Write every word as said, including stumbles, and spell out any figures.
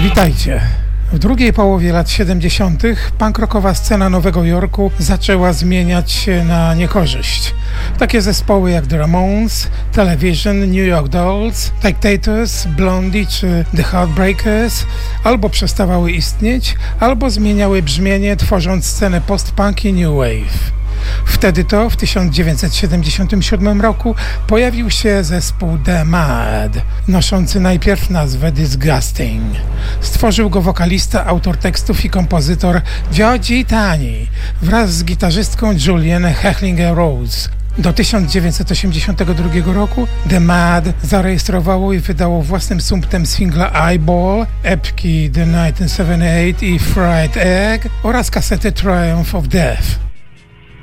Witajcie. W drugiej połowie lat siedemdziesiątych punk rockowa scena Nowego Jorku zaczęła zmieniać się na niekorzyść. Takie zespoły jak The Ramones, Television, New York Dolls, Dictators, Blondie czy The Heartbreakers albo przestawały istnieć, albo zmieniały brzmienie, tworząc scenę post-punk i new wave. Wtedy to w tysiąc dziewięćset siedemdziesiątym siódmym roku pojawił się zespół The Mad, noszący najpierw nazwę Disgusting. Stworzył go wokalista, autor tekstów i kompozytor Georgie Tani wraz z gitarzystką Julian Hechlinger-Rose. Do tysiąc dziewięćset osiemdziesiątego drugiego roku The Mad zarejestrowało i wydało własnym sumptem singla Eyeball, epki The tysiąc dziewięćset siedemdziesiąty osiem i Fried Egg oraz kasety Triumph of Death.